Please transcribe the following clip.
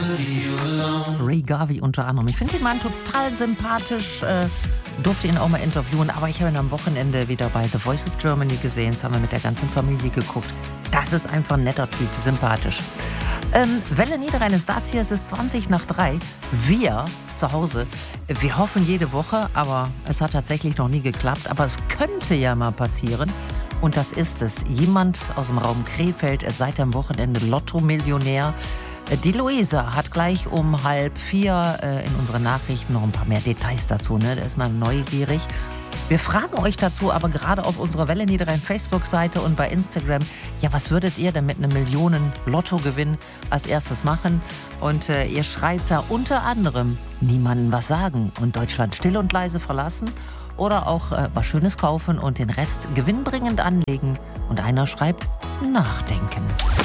Ray Garvey unter anderem. Ich finde den Mann total sympathisch. Durfte ihn auch mal interviewen, aber ich habe ihn am Wochenende wieder bei The Voice of Germany gesehen. Das haben wir mit der ganzen Familie geguckt. Das ist einfach ein netter Typ, sympathisch. Welle Niederrhein ist das hier, es ist 2:20. Wir zu Hause, wir hoffen jede Woche, aber es hat tatsächlich noch nie geklappt. Aber es könnte ja mal passieren. Und das ist es. Jemand aus dem Raum Krefeld ist seit dem Wochenende Lotto-Millionär. Die Luise hat gleich um 3:30 in unseren Nachrichten noch ein paar mehr Details dazu. Da ist man neugierig. Wir fragen euch dazu aber gerade auf unserer Welle Niederrhein Facebook-Seite und bei Instagram, ja, was würdet ihr denn mit einem Millionen-Lottogewinn als erstes machen? Und ihr schreibt da unter anderem, niemandem was sagen und Deutschland still und leise verlassen oder auch was Schönes kaufen und den Rest gewinnbringend anlegen. Und einer schreibt, nachdenken.